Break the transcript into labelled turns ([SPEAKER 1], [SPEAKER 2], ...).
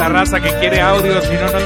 [SPEAKER 1] la raza que quiere audio, si no, no